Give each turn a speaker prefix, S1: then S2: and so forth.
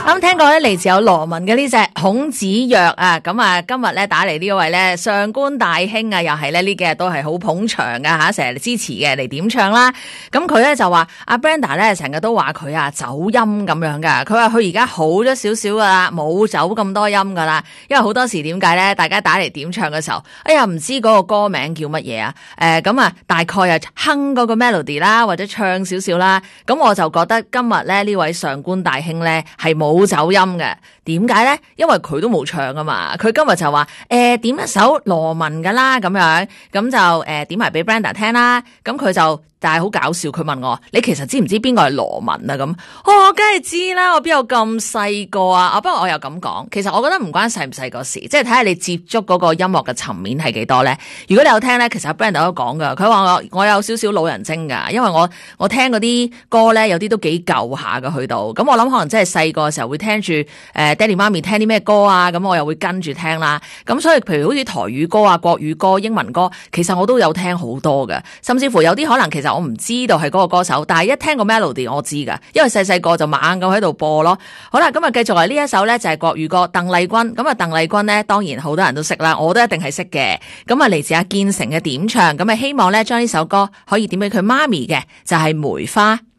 S1: 啱聽過咧，嚟自有羅文嘅呢隻孔子曰啊，咁啊今日咧打嚟呢位咧上官大興啊，又係咧呢幾日都係好捧場噶吓，成日支持嘅嚟點唱啦。咁佢咧就話阿 Brenda 咧成日都話佢啊走音咁樣噶，佢話佢而家好咗少少噶啦，冇走咁多音噶啦。因為好多時點解咧，大家打嚟點唱嘅時候，哎呀唔知嗰個歌名叫乜嘢啊？咁啊大概啊哼嗰個 melody 啦，或者唱少少啦。咁我就覺得今日咧呢位上官大興咧係冇走音嘅。點解咧？因為佢都冇唱啊嘛。佢今日就話點一首羅文噶啦咁樣，咁就點埋俾 Brenda 聽啦。咁佢就但係好搞笑，佢問我你其實知唔知邊個係羅文啊？咁我梗係知啦，我邊有咁細個啊？不過我又咁講，其實我覺得唔關細唔細個事，即係睇下你接觸嗰個音樂嘅層面係幾多咧。如果你有聽咧，其實 Brenda 都講噶，佢話我有少少老人精噶，因為我聽嗰啲歌咧有啲都幾舊下噶去到，咁我諗可能真係細個嘅時候會聽住爹哋媽咪聽啲咩歌啊，咁我又會跟住聽啦。咁所以譬如好似台語歌啊、國語歌、英文歌，其實我都有聽好多嘅，甚至乎有啲可能其實我唔知道係嗰個歌手，但係一聽個 melody 我知噶，因為細個就猛咁喺度播咯。好啦，咁啊繼續嚟呢一首咧就係國語歌，鄧麗君。咁啊鄧麗君咧當然好多人都識啦，我都一定係識嘅。咁啊嚟自阿建成嘅點唱，咁啊希望咧將呢首歌可以點俾佢媽咪嘅，就係梅花。